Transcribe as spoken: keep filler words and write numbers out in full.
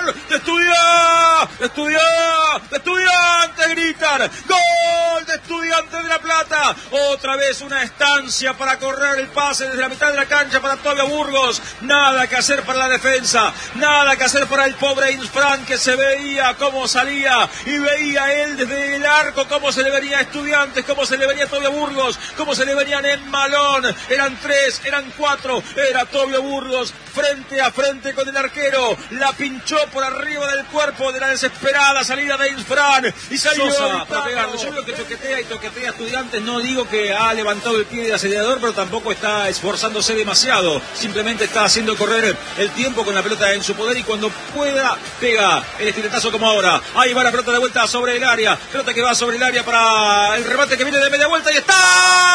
¡Gol! ¡De Estudiantes! ¡De Estudiantes! ¡De Estudiantes! ¡Gritan! ¡Gol de Estudiantes de La Plata! Otra vez una estancia para correr el pase desde la mitad de la cancha para Tobio Burgos. Nada que hacer para la defensa, nada que hacer para el pobre Insfran, que se veía cómo salía y veía él desde el arco cómo se le venía a Estudiantes, cómo se le venía a Tobio Burgos, cómo se le venían en malón. Eran tres, eran cuatro, era Tobio Burgos frente a frente con el arquero. La pinchó por arriba del cuerpo de la desesperada salida de Insfran y salió Sosa para pegarlo. Yo veo que toquetea y toquetea a Estudiantes. No digo que ha levantado el pie del acelerador, pero tampoco está esforzándose demasiado. Simplemente está haciendo correr el tiempo con la pelota en su poder y cuando pueda pega el estiletazo como ahora. Ahí va la pelota de vuelta sobre el área. Pelota que va sobre el área para el remate que viene de media vuelta y está.